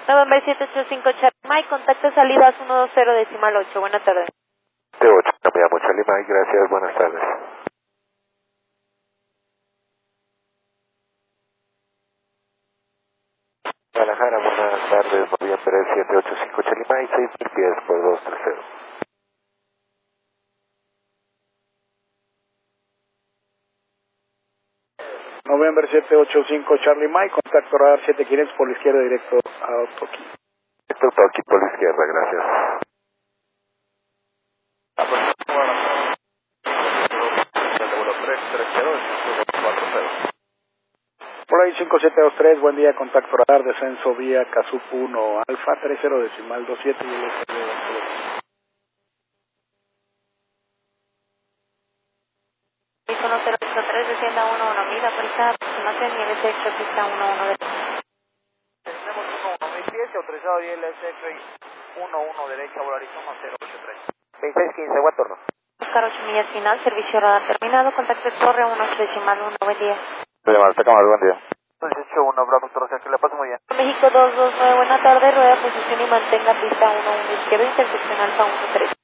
November 785 Charlie Mike, contacto salidas 120 Buenas tardes. T8, cambiamos Charlie Mike, gracias, buenas tardes. Guadalajara, buenas tardes, noviembre 785 Charlie Mike, 6.000 pies por 230. November 785 Charlie Mike, contacto radar 7500 por la izquierda directo a Toki. Esto Toki por la izquierda, gracias. Por ahí 5723, buen día, contacto radar, descenso vía Casup 1 Alfa 30.27 y el SD de Barcelona. 1083, descienda 11 mil, autoriza aproximación y LSX pista 11 Tenemos 11 pies, autorizado y LSX 11 derecha, volarizoma 083. 2615, buen turno. Oscar 8 millas final, servicio radar terminado, contacto torre 18.1, buen día. Marta Camargo, buen día. 181, Bravo, Torre, que le pase muy bien. México 229, buena tarde, rueda posición y mantenga pista 11 izquierda, intersección alfa 13.